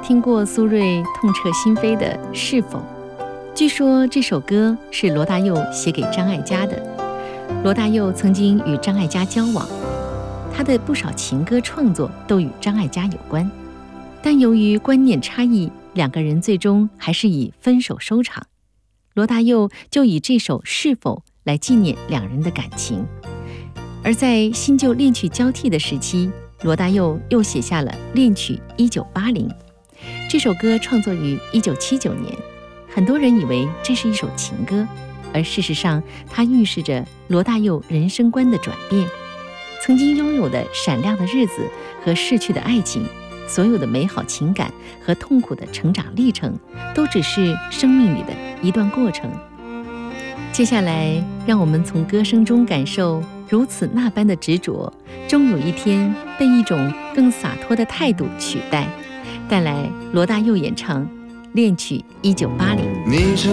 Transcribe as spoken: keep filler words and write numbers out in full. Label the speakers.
Speaker 1: 听过苏芮痛彻心扉的《是否》，据说这首歌是罗大佑写给张艾嘉的。罗大佑曾经与张艾嘉交往，他的不少情歌创作都与张艾嘉有关，但由于观念差异，两个人最终还是以分手收场。罗大佑就以这首《是否》来纪念两人的感情。而在新旧恋曲交替的时期，罗大佑又写下了恋曲一九八零。这首歌创作于一九七九年，很多人以为这是一首情歌，而事实上它预示着罗大佑人生观的转变。曾经拥有的闪亮的日子和逝去的爱情，所有的美好情感和痛苦的成长历程，都只是生命里的一段过程。接下来让我们从歌声中感受如此那般的执着，终有一天被一种更洒脱的态度取代。带来罗大佑演唱恋曲一九八零。
Speaker 2: 你是